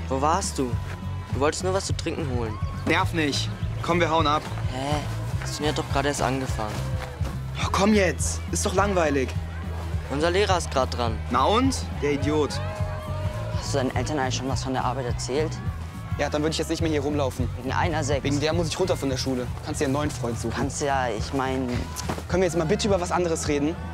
Wo warst du? Du wolltest nur was zu trinken holen. Nerv nicht. Komm, wir hauen ab. Hä? Das Turnier hat doch gerade erst angefangen. Oh, komm jetzt. Ist doch langweilig. Unser Lehrer ist gerade dran. Na und? Der Idiot. Hast du deinen Eltern eigentlich schon was von der Arbeit erzählt? Ja, dann würde ich jetzt nicht mehr hier rumlaufen. Wegen einer 6. Wegen der muss ich runter von der Schule. Kannst dir einen neuen Freund suchen. Kannst ja, ich meine... Können wir jetzt mal bitte über was anderes reden?